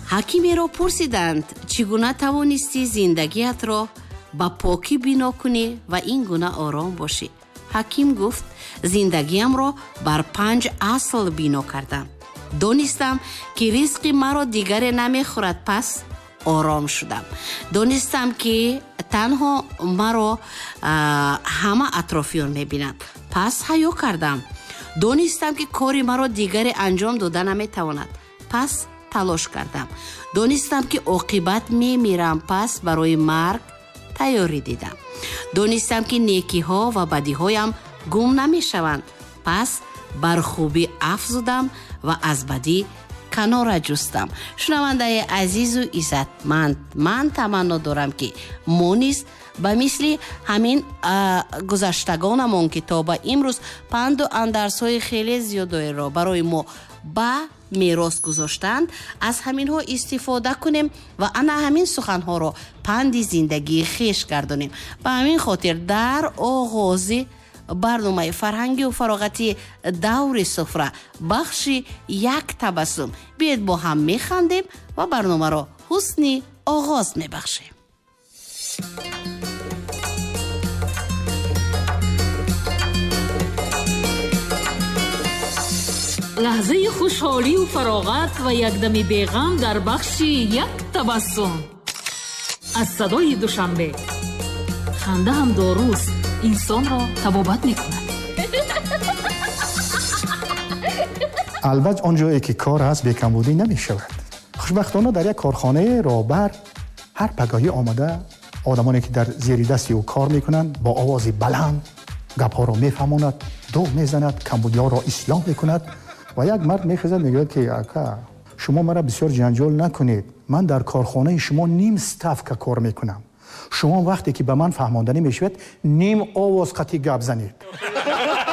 ҳакимеро пурсиданд, чӣ гуна тавонисти зиндагиятро ба покӣ бино кунӣ ва ин гуна ором бошӣ. ҳаким гуфт, зиндагиямро бар 5 асл бино кардам. донистам, ки ризқи маро дигаре намехӯрад, пас ором шудам. донистам, ки танҳо маро ҳама атрофиён мебинанд, пас ҳаё кардам. донистам, ки кори маро дигаре анҷом дода наметавонад, пас талош кардам. донистам, ки оқибат мемирам, пас барои марг тайёрӣ дидам. донистам, ки некиҳо ва бадиҳоям гум намешаванд, пас бар хубӣ афзудам ва аз бадӣ канора ҷустам. шунавандаи азизу иззатманд, ман таманно дорам, ки мо низ ба мисли ҳамин гузаштагонамон, ки то ба имрӯз панду андарсҳои хеле зиёдеро барои мо ба мерос гузоштанд, аз ҳаминҳо истифода кунем ва ана ҳамин суханҳоро панди зиндагии хеш гардонем. ба ҳамин хотир дар оғози барномаи фарҳангию фароғати даври суфра бахши як табассум биед бо ҳам механдем ва барномаро ҳусни оғоз мебахшем. лаҳзаи хушҳолию фароғат ва якдами беғам дар бахши як табассум. аз садои душанбе. ханда ҳам доруст, инсонро табобат мекунад. албатта он ҷое ки кор ҳаст бекамбудӣ намешавад. хушбахтона дар як корхонаи роҳбар ҳар пагаҳӣ омада одамоне ки дар зери дасти ӯ кор мекунанд бо овози баланд гапҳоро мефаҳмонад, дуғ мезанад, камбудиҳоро ислоҳ мекунад ва як мард мехезад мегӯяд ки ака шумо мара бисёр ҷанҷол накунед, ман дар корхонаи шумо ним ставка кор мекунам, шумо вақте ки ба ман фаҳмонданӣ мешавад ним овоз қатъӣ гап занед.